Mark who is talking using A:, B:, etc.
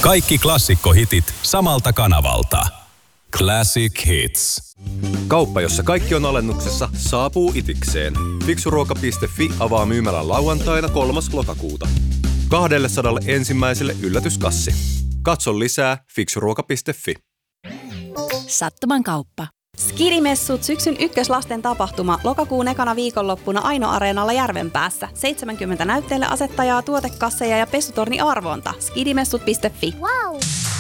A: Kaikki klassikkohitit samalta kanavalta. Classic Hits.
B: Kauppa, jossa kaikki on alennuksessa, saapuu itikseen. Fiksuruoka.fi avaa myymälän lauantaina 3. lokakuuta. 200 ensimmäiselle yllätyskassi. Katso lisää fiksuruoka.fi.
C: Sattuman kauppa.
D: Skidimessut syksyn ykköslasten tapahtuma lokakuun ekana viikonloppuna Aino-areenalla Järvenpäässä. 70 näytteelle asettajaa, tuotekasseja ja pesutorni arvonta. Skidimessut.fi.
E: Wow.